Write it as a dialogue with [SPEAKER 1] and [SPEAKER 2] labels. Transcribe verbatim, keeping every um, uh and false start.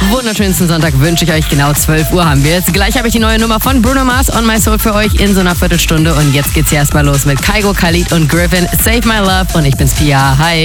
[SPEAKER 1] wunderschönsten Sonntag wünsche ich euch. Genau zwölf Uhr haben wir jetzt. Gleich habe ich die neue Nummer von Bruno Mars On My Soul für euch in so einer Viertelstunde. Und jetzt geht's hier erstmal los mit Kygo, Khalid und Griffin. Save My Love und ich bin's Pia. Hi.